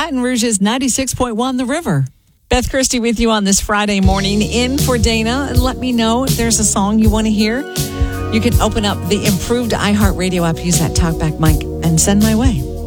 Baton Rouge's 96.1 The River. Beth Christie with you on this Friday morning in for Dana. And let me know if there's a song you want to hear. You can open up the improved iHeartRadio app, use that TalkBack mic, and send my way.